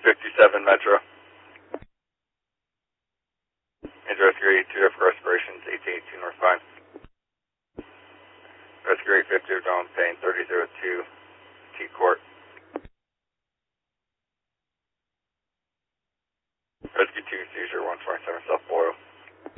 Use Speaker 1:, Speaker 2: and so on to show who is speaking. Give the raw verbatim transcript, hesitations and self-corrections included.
Speaker 1: fifty-seven Metro. Into Rescue eighty-two for respirations, eight eighty-two North Pine. Rescue eight fifty, Don Payne, thirty oh two T Court. Rescue two, seizure one twenty-seven South.